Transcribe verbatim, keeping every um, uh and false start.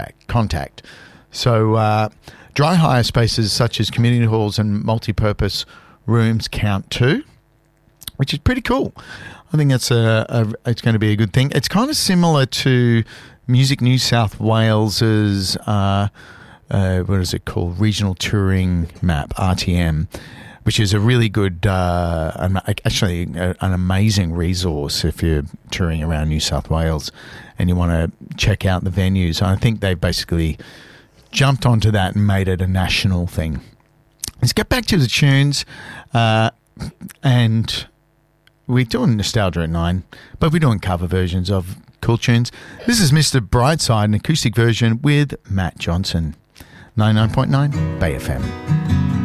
contact. So uh, dry hire spaces such as community halls and multi-purpose rooms count too, which is pretty cool. I think that's a, a it's going to be a good thing. It's kind of similar to Music New South Wales's uh, uh, what is it called? Regional Touring Map, R T M, which is a really good, uh, an, actually a, an amazing resource if you're touring around New South Wales and you want to check out the venues. I think they've basically jumped onto that and made it a national thing. Let's get back to the tunes, uh, and we're doing Nostalgia at nine, but we're doing cover versions of cool tunes. This is Mister Brightside, an acoustic version with Matt Johnson. ninety-nine point nine Bay F M.